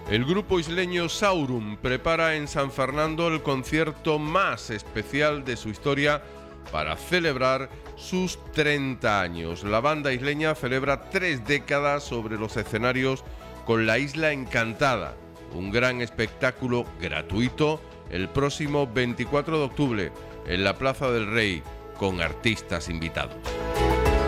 El grupo isleño Saurum prepara en San Fernando el concierto más especial de su historia para celebrar sus 30 años. La banda isleña celebra 3 décadas sobre los escenarios con La Isla Encantada, un gran espectáculo gratuito el próximo 24 de octubre en la Plaza del Rey, con artistas invitados.